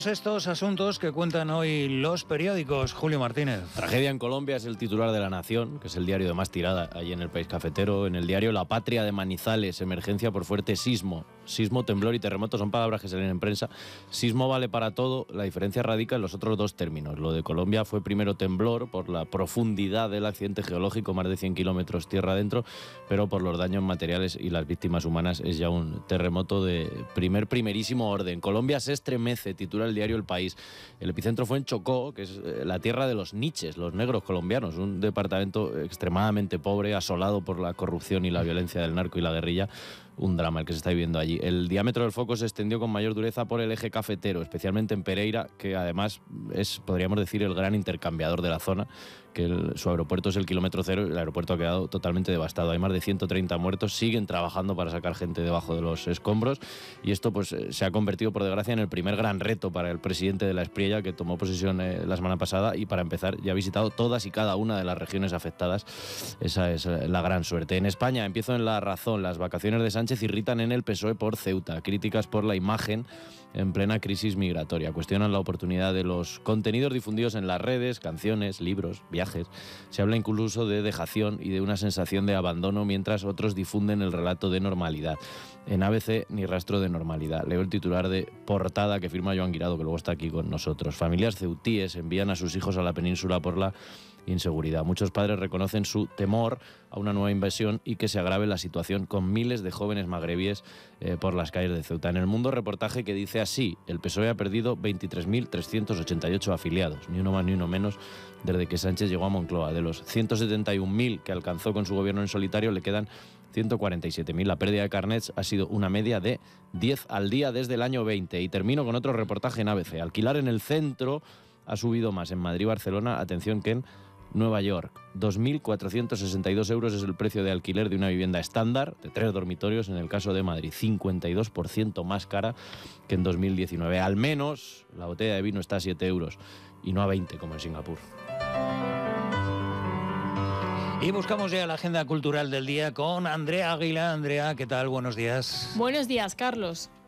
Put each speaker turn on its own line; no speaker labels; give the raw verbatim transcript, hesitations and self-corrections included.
Estos asuntos que cuentan hoy los periódicos. Julio Martínez.
Tragedia en Colombia es el titular de La Nación, que es el diario de más tirada allí en el país cafetero. En el diario La Patria de Manizales, emergencia por fuerte sismo. Sismo, temblor y terremoto son palabras que salen en prensa. Sismo vale para todo, la diferencia radica en los otros dos términos. Lo de Colombia fue primero temblor por la profundidad del accidente geológico, más de cien kilómetros tierra adentro, pero por los daños materiales y las víctimas humanas es ya un terremoto de primer, primerísimo orden. Colombia se estremece, titula el diario El País. El epicentro fue en Chocó, que es la tierra de los niches, los negros colombianos, un departamento extremadamente pobre, asolado por la corrupción y la violencia del narco y la guerrilla. Un drama el que se está viviendo allí. El diámetro del foco se extendió con mayor dureza por el eje cafetero, especialmente en Pereira, que además es, podríamos decir, el gran intercambiador de la zona, que el, su aeropuerto es el kilómetro cero, el aeropuerto ha quedado totalmente devastado. Hay más de ciento treinta muertos, siguen trabajando para sacar gente debajo de los escombros, y esto pues se ha convertido, por desgracia, en el primer gran reto para el presidente de la Espriella, que tomó posesión eh, la semana pasada, y para empezar ya ha visitado todas y cada una de las regiones afectadas. Esa es la gran suerte. En España, empiezo en La Razón, las vacaciones de Sánchez irritan en el P S O E por Ceuta, críticas por la imagen en plena crisis migratoria. Cuestionan la oportunidad de los contenidos difundidos en las redes, canciones, libros, viajes. Se habla incluso de dejación y de una sensación de abandono, mientras otros difunden el relato de normalidad. En A B C, ni rastro de normalidad. Leo el titular de portada que firma Joan Guirado, que luego está aquí con nosotros. Familias ceutíes envían a sus hijos a la península por la inseguridad. Muchos padres reconocen su temor a una nueva invasión y que se agrave la situación con miles de jóvenes magrebíes eh, por las calles de Ceuta. En El Mundo, reportaje que dice así: el P S O E ha perdido veintitrés mil trescientos ochenta y ocho afiliados, ni uno más ni uno menos desde que Sánchez llegó a Moncloa. De los ciento setenta y un mil que alcanzó con su gobierno en solitario, le quedan ciento cuarenta y siete mil. La pérdida de carnets ha sido una media de diez al día desde el año veinte. Y termino con otro reportaje en A B C. Alquilar en el centro ha subido más en Madrid y Barcelona, atención, que en Nueva York. dos mil cuatrocientos sesenta y dos euros es el precio de alquiler de una vivienda estándar de tres dormitorios en el caso de Madrid, cincuenta y dos por ciento más cara que en dos mil diecinueve. Al menos la botella de vino está a siete euros y no a veinte como en Singapur.
Y buscamos ya la agenda cultural del día con Andrea Águila. Andrea, ¿qué tal? Buenos días.
Buenos días, Carlos.